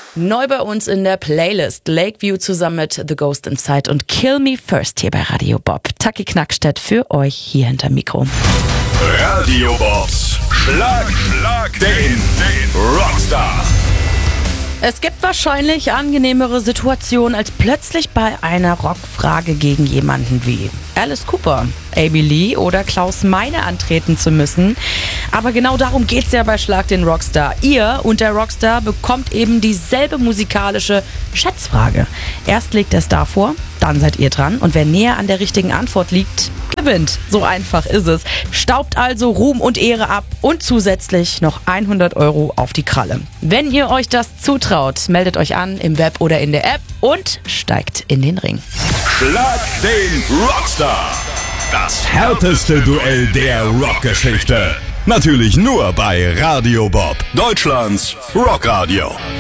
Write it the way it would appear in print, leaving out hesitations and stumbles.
Neu bei uns in der Playlist Lakeview zusammen mit The Ghost Inside und Kill Me First hier bei Radio Bob. Taki Knackstedt für euch hier hinterm Mikro. Radio Bobs Schlag den Rockstar. Es gibt wahrscheinlich angenehmere Situationen, als plötzlich bei einer Rockfrage gegen jemanden wie Alice Cooper, Amy Lee oder Klaus Meine antreten zu müssen. Aber genau darum geht's ja bei Schlag den Rockstar. Ihr und der Rockstar bekommt eben dieselbe musikalische Schätzfrage. Erst legt der Star vor, dann seid ihr dran. Und wer näher an der richtigen Antwort liegt, gewinnt. So einfach ist es. Staubt also Ruhm und Ehre ab und zusätzlich noch 100 € auf die Kralle. Wenn ihr euch das zutraut, meldet euch an im Web oder in der App und steigt in den Ring. Schlag den Rockstar. Das härteste Duell der Rockgeschichte. Natürlich nur bei Radio Bob, Deutschlands Rockradio.